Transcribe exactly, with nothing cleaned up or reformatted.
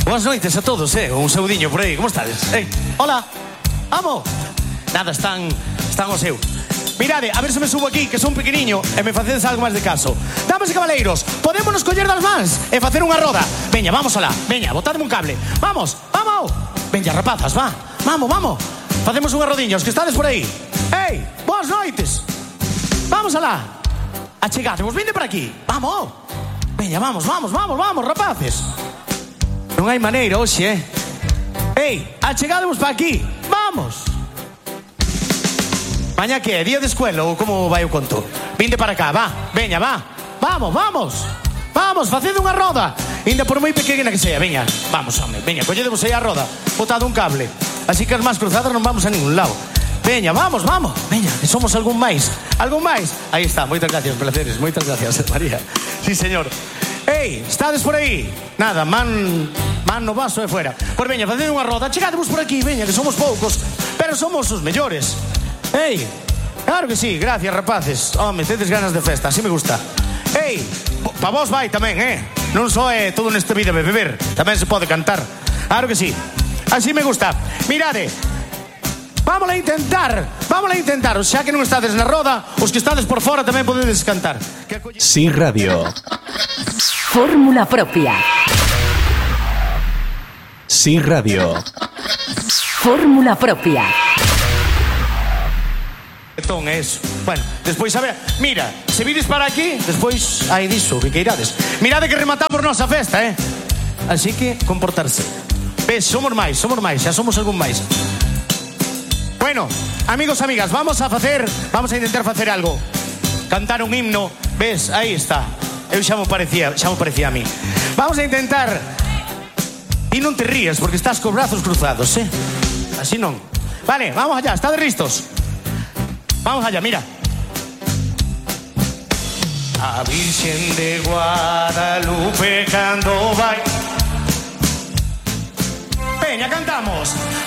Boas noites a todos, eh? Un saudiño por aí, como estades? Eh? Hola, vamos. Nada, están, están o seu. Mirade, a ver se me subo aquí, que son pequeniño, e me facedes algo máis de caso. Damas e cabaleiros, podémonos coller das mans e facer unha roda. Veña, vamos alá, veña, botadme un cable. Vamos, vamos. Veña, rapazas, va, vamos, vamos. Facemos unha rodiña, os que estades por aí. Ei, boas noites. Vamos alá. Achegademos, vinde por aquí. Vamos. Veña, vamos, vamos, vamos, vamos, rapaces. Non hai maneira hoxe, eh? Ei, achegademos para aquí. Vamos. Maña que é? Día de escuela ou como vai o conto? Vinde para cá, va, veña, va. Vamos, vamos. Vamos, facede unha roda. Inda por moi pequena que sea, veña. Vamos, home, veña, colledemos aí a roda. Botado un cable. Así que as más cruzadas non vamos a ningún lado. Veña, vamos, vamos. Veña, que somos algún máis. Algún máis. Aí está, moitas gracias, placeres. Moitas gracias, María. Sí, señor. Ei, estades por aí? Nada, man, man no vaso e fuera. Pois veña, facede unha roda. Chegademos por aquí, veña, que somos poucos, pero somos os mellores. Ei, claro que sí, gracias, rapaces. Home, tedes ganas de festa, así me gusta. Ei, pa vos vai tamén, eh? Non só é todo nesta vida de beber, tamén se pode cantar. Claro que sí, así me gusta. Mirade, vámonos a intentar, vámonos a intentar. Xa que non estades na roda, os que estades por fora tamén podedes cantar. Sí Radio. Fórmula propia. Sí Radio. Fórmula propia. Entón é eso. Bueno, despois a ver, mira, se vides para aquí, despois hai diso, que queirades. Mirade que rematamos nosa festa, eh? Así que comportarse. Ves, somos máis, somos máis, xa somos algún máis. Bueno, amigos, amigas, vamos a facer, vamos a intentar facer algo. Cantar un himno, ves, aí está. Eu xa me parecía, xa me parecía a mí. Vamos a intentar. E non te rías porque estás cos brazos cruzados, eh? Así non. Vale, vamos allá, estades listos. Vamos allá, mira. A Virgen de Guadalupe cando